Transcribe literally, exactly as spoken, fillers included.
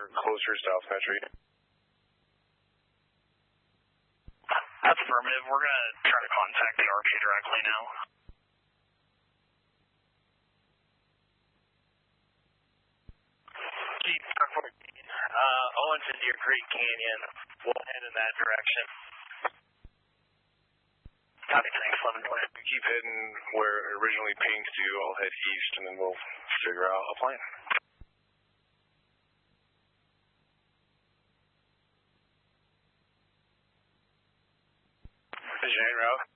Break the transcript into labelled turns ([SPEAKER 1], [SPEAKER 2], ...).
[SPEAKER 1] closer South Metro.
[SPEAKER 2] That's affirmative. We're going to try to contact the R P directly now.
[SPEAKER 3] Chief fourteen, uh, Owens into your Creek Canyon. We'll head in that direction.
[SPEAKER 2] Copy, thanks, eleven twenty.
[SPEAKER 1] We keep heading where it originally pinged to. I'll head east, and then we'll figure out a plan. Vision en route.